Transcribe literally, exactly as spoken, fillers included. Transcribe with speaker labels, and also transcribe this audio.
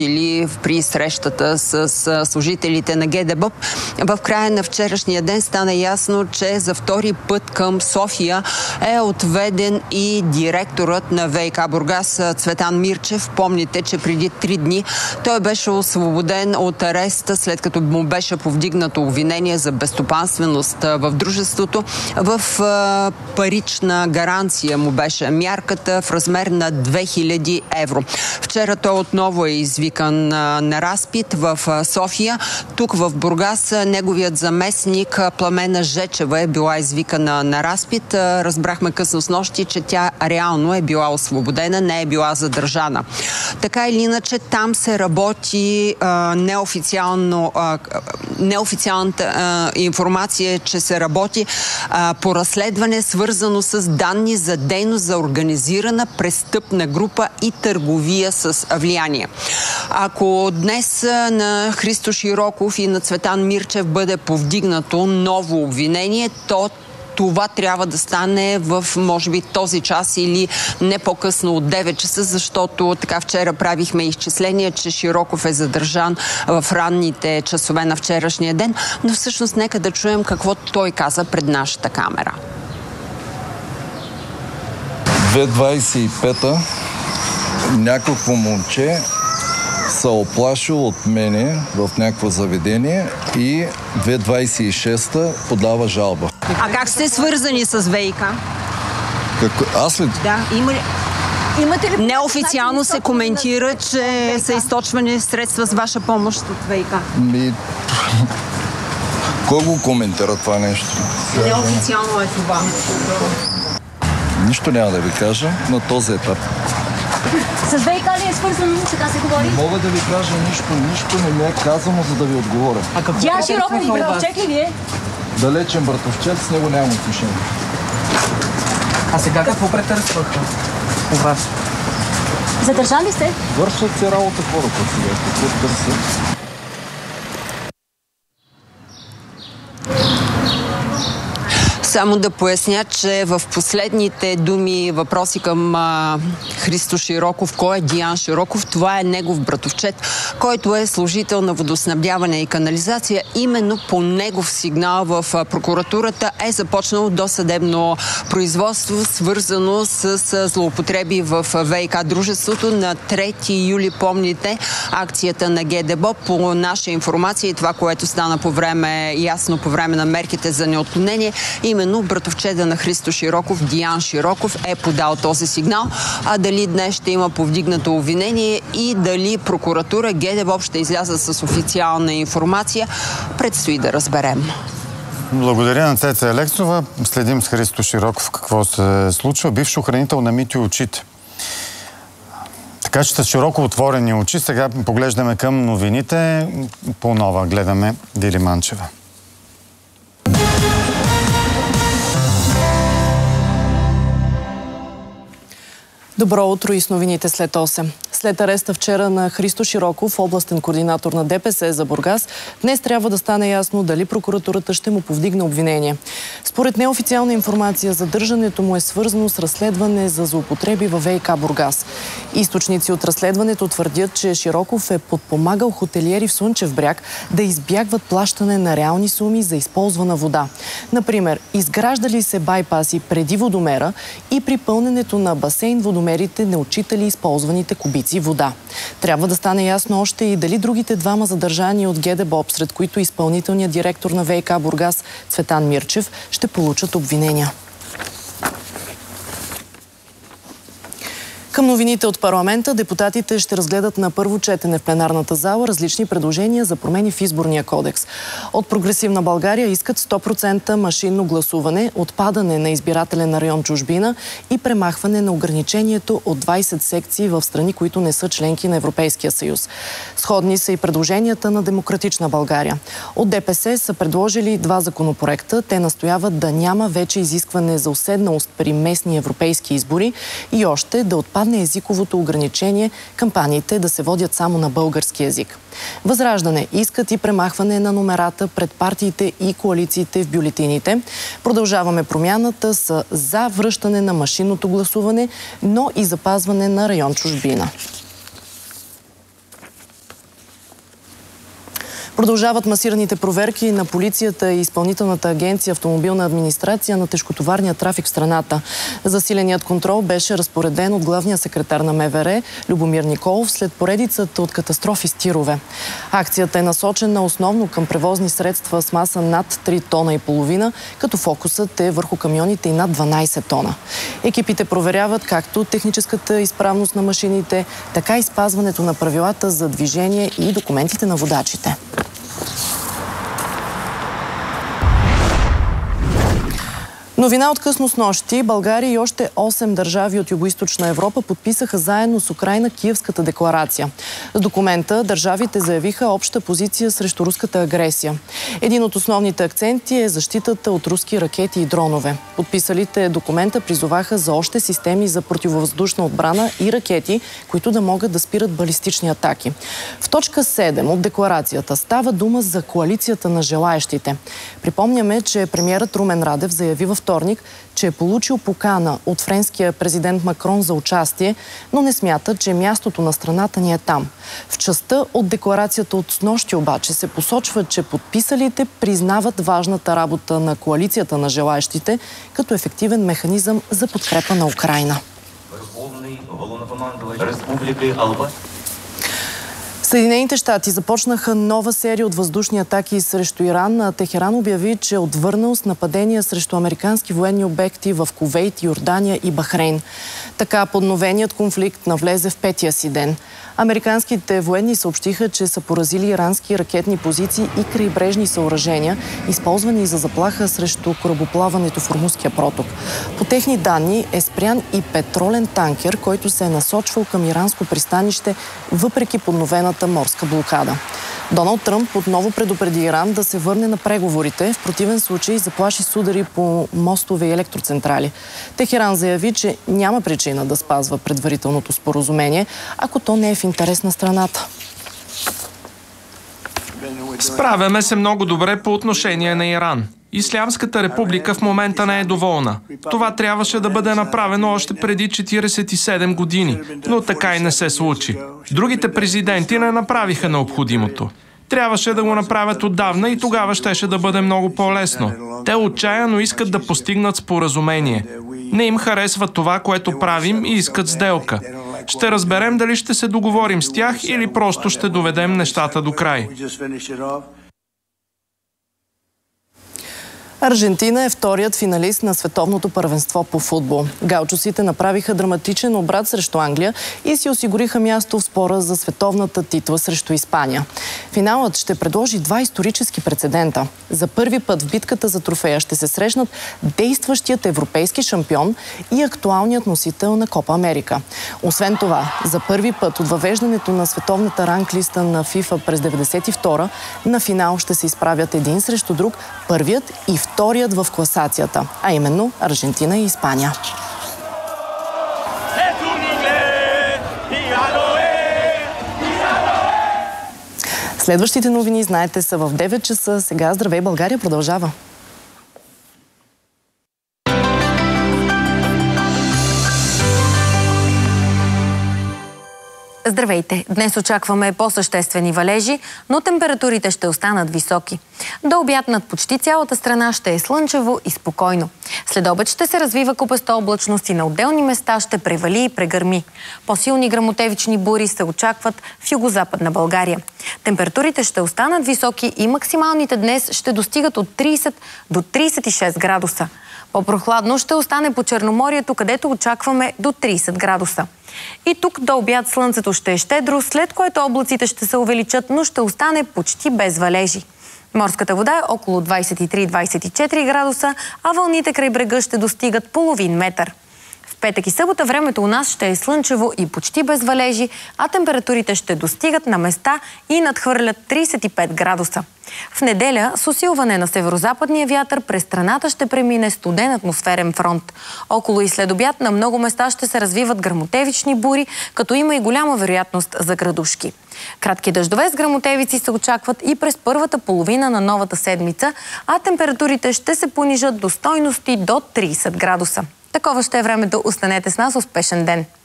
Speaker 1: или при срещата с, с служителите на ГДБОП. В края на вчерашния ден стана ясно, че за втори път към София е отведен и директорът на ВиК Бургас Цветан Мирчев. Помните, че преди три дни той беше освободен от ареста, след като му беше повдигнато обвинение за безстопанственост в дружеството. В парична гаранция му беше мярката в размер на две хиляди евро. Вчера той отново е извикан на разпит в София. Тук в Бургас неговият заместник Пламена Жечева е била извикана на разпит. Разбрахме късно снощи, че тя реално е била освободена, не е била задържана. Така или иначе, там се работи а, неофициално а, неофициалната а, информация е, че се работи а, по разследване, свързано с данни за дейност за организирана престъпна група и търговия с влияние. Ако днес на Христо Широков и на Цветан Мирчев бъде повдигнато ново обвинение, то това трябва да стане в, може би, този час или не по-късно от девет часа, защото така вчера правихме изчисление, че Широков е задържан в ранните часове на вчерашния ден, но всъщност нека да чуем какво той каза пред нашата камера.
Speaker 2: две двадесет и пета някакво момче се оплашил от мене в някакво заведение и две двадесет и шеста подава жалба.
Speaker 1: А как сте свързани с ВиК?
Speaker 2: Как... Аз ли?
Speaker 1: Да, има ли... Имате ли... Неофициално се коментира, че са източвани средства с ваша помощ от ВиК.
Speaker 2: Ми... Кой го коментира това нещо?
Speaker 1: Неофициално е това.
Speaker 2: Нищо няма да ви кажа на този етап.
Speaker 3: С ВиК ли е свързано, така се говори?
Speaker 2: Не мога да ви кажа нищо, нищо не ми е казано, за да ви отговоря.
Speaker 3: Тя Широков братовчет ли е?
Speaker 2: Далечен братовчет, с него нямам отношение.
Speaker 4: А сега какво претърсваха у вас?
Speaker 3: Задържан ли сте?
Speaker 2: Вършат се работа хората сега, какво търсят.
Speaker 1: Само да поясня, че в последните думи въпроси към а, Христо Широков, кой е Диан Широков, това е негов братовчет, който е служител на водоснабдяване и канализация. Именно по негов сигнал в а, прокуратурата е започнало досъдебно производство, свързано с, с злоупотреби в ВиК дружеството. На трети юли, помните, акцията на ГДБОП, по наша информация и това, което стана по време, ясно по време на мерките за неотклонение, именно братовчеда на Христо Широков, Диан Широков, е подал този сигнал. А дали днес ще има повдигнато обвинение и дали прокуратура, ГДБОП ще изляза с официална информация, предстои да разберем.
Speaker 5: Благодаря на Цеца Елексова. Следим с Христо Широков какво се случва. Бивш охранител на Митю очите. Така че с широко отворени очи сега поглеждаме към новините. По нова гледаме Вили Манчева.
Speaker 6: Добро утро и с новините след осем. След ареста вчера на Христо Широков, областен координатор на ДПС за Бургас, днес трябва да стане ясно дали прокуратурата ще му повдигне обвинение. Според неофициална информация, задържането му е свързано с разследване за злоупотреби във ВиК Бургас. Източници от разследването твърдят, че Широков е подпомагал хотелиери в Слънчев бряг да избягват плащане на реални суми за използвана вода. Например, изграждали се байпаси преди водомера и при пълненето на басейн водомерите не отчитали използваните кубици вода. Трябва да стане ясно още и дали другите двама задържани от ГДБОП, сред които изпълнителният директор на ВиК Бургас Цветан Мирчев, ще получат обвинения. Към новините от парламента, депутатите ще разгледат на първо четене в пленарната зала различни предложения за промени в изборния кодекс. От Прогресивна България искат сто процента машинно гласуване, отпадане на избирателен район чужбина и премахване на ограничението от двадесет секции в страни, които не са членки на Европейския съюз. Сходни са и предложенията на Демократична България. От ДПС са предложили два законопроекта. Те настояват да няма вече изискване за уседналост при местни европейски избори и още да отпадне езиковото ограничение кампаниите да се водят само на български език. Възраждане искат и премахване на номерата пред партиите и коалициите в бюлетините. Продължаваме промяната с за връщане на машинното гласуване, но и запазване на район чужбина. Продължават масираните проверки на полицията и Изпълнителната агенция Автомобилна администрация на тежкотоварния трафик в страната. Засиленият контрол беше разпореден от главния секретар на МВР Любомир Николов след поредицата от катастрофи с тирове. Акцията е насочена основно към превозни средства с маса над три тона и половина, като фокусът е върху камионите и над дванайсет тона. Екипите проверяват както техническата изправност на машините, така и спазването на правилата за движение и документите на водачите. Новина от късно снощи. България и още осем държави от Югоизточна Европа подписаха заедно с Украйна Киевската декларация. С документа държавите заявиха обща позиция срещу руската агресия. Един от основните акценти е защитата от руски ракети и дронове. Подписалите документа призоваха за още системи за противовъздушна отбрана и ракети, които да могат да спират балистични атаки. В точка седем от декларацията става дума за коалицията на желаещите. Припомняме, че премиерът Румен Радев заяви във вторник, че е получил покана от френския президент Макрон за участие, но не смята, че мястото на страната ни е там. В частта от декларацията от снощи обаче се посочва, че подписалите признават важната работа на коалицията на желаещите като ефективен механизъм за подкрепа на Украйна. Съединените щати започнаха нова серия от въздушни атаки срещу Иран. Техеран обяви, че е отвърнал с нападения срещу американски военни обекти в Кувейт, Йордания и Бахрейн. Така подновеният конфликт навлезе в петия си ден. Американските военни съобщиха, че са поразили ирански ракетни позиции и крайбрежни съоръжения, използвани за заплаха срещу корабоплаването в Ормузския проток. По техни данни е спрян и петролен танкер, който се е насочвал към иранско пристанище, въпреки подновената морска блокада. Доналд Тръмп отново предупреди Иран да се върне на преговорите, в противен случай заплаши с удари по мостове и електроцентрали. Техеран заяви, че няма причина да спазва предварителното споразумение, ако то не е в интерес на страната.
Speaker 7: Справяме се много добре по отношение на Иран. Ислямската република в момента не е доволна. Това трябваше да бъде направено още преди четирийсет и седем години, но така и не се случи. Другите президенти не направиха необходимото. Трябваше да го направят отдавна и тогава щеше да бъде много по-лесно. Те отчаяно искат да постигнат споразумение. Не им харесва това, което правим и искат сделка. Ще разберем дали ще се договорим с тях или просто ще доведем нещата до край.
Speaker 6: Аржентина е вторият финалист на световното първенство по футбол. Гаучосите направиха драматичен обрат срещу Англия и си осигуриха място в спора за световната титла срещу Испания. Финалът ще предложи два исторически прецедента. За първи път в битката за трофея ще се срещнат действащият европейски шампион и актуалният носител на Копа Америка. Освен това, за първи път от въвеждането на световната ранглиста на ФИФА през деветдесет и втора на финал ще се изправят един срещу друг първият и вторият в класацията, а именно Аржентина и Испания. Следващите новини, знаете, са в девет часа. Сега Здравей България продължава.
Speaker 8: Здравейте! Днес очакваме по-съществени валежи, но температурите ще останат високи. До обяд над почти цялата страна ще е слънчево и спокойно. След обед ще се развива купеста облачност и на отделни места ще превали и прегърми. По-силни гръмотевични бури се очакват в югозападна България. Температурите ще останат високи и максималните днес ще достигат от трийсет до трийсет и шест градуса. По-прохладно ще остане по Черноморието, където очакваме до трийсет градуса. И тук до обяд слънцето ще е щедро, след което облаците ще се увеличат, но ще остане почти без валежи. Морската вода е около двайсет и три до двайсет и четири градуса, а вълните край брега ще достигат половин метър. В петък и събота времето у нас ще е слънчево и почти без валежи, а температурите ще достигат на места и надхвърлят трийсет и пет градуса. В неделя с усилване на северозападния вятър през страната ще премине студен атмосферен фронт. Около и след обяд на много места ще се развиват гръмотевични бури, като има и голяма вероятност за градушки. Кратки дъждове с гръмотевици се очакват и през първата половина на новата седмица, а температурите ще се понижат до стойности до трийсет градуса. Такова ще е времето. Останете с нас. Успешен ден!